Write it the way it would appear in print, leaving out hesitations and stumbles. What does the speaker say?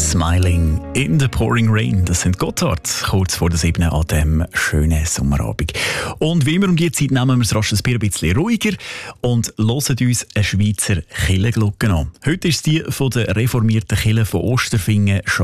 Smiling in the pouring rain. Das sind Gotthard, kurz vor der 7. an diesem schönen Sommerabend. Und wie immer um diese Zeit nehmen wir es rasch ein bisschen ruhiger und hören uns eine Schweizer Kirchenglocke an. Heute ist die von der reformierten Kirche von Osterfingen